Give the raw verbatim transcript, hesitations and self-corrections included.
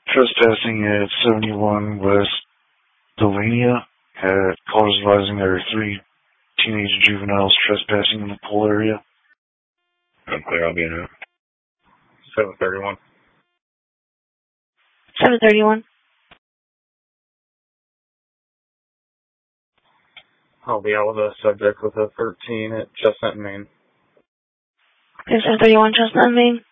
trespassing at seventy-one West Delania. Had callers advising there are three teenage juveniles trespassing in the pool area. I'm clear, I'll be in it. seven thirty-one. seven thirty-one. I'll be out with a subject with a thirteen at Chestnut, Maine. Okay, seven thirty-one, Chestnut, Maine.